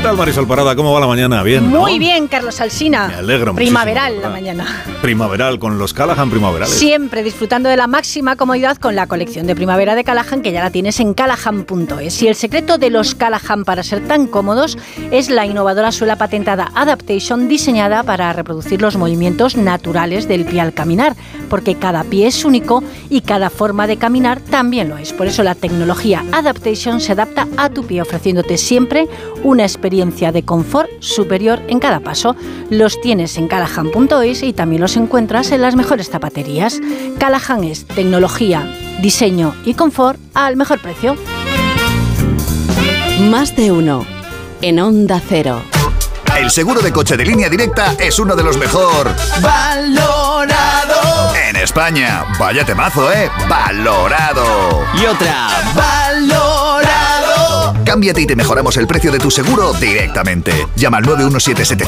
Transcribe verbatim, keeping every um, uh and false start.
tal, Marisol Parada? ¿Cómo va la mañana? Bien, ¿no? Muy bien, Carlos Alsina. Me alegro muchísimo. Primaveral la mañana. Primaveral, con los Callahan primaverales. Siempre disfrutando de la máxima comodidad con la colección de primavera de Callahan, que ya la tienes en callahan punto es. Y el secreto de los Callahan para ser tan cómodos es la innovadora suela patentada Adaptation, diseñada para reproducir los movimientos naturales del pie al caminar, porque cada pie es único y cada forma de caminar también lo es. Por eso la tecnología Adaptation se adapta a tu pie, ofreciéndote siempre una experiencia de confort superior en cada paso. Los tienes en callahan punto es y también los encuentras en las mejores zapaterías. Callahan es tecnología, diseño y confort al mejor precio. Más de uno en Onda Cero. El seguro de coche de Línea Directa es uno de los mejor valorado en España. Vaya temazo, ¿eh? Valorado. Y otra. Valorado. Cámbiate y te mejoramos el precio de tu seguro directamente. Llama al nueve uno siete siete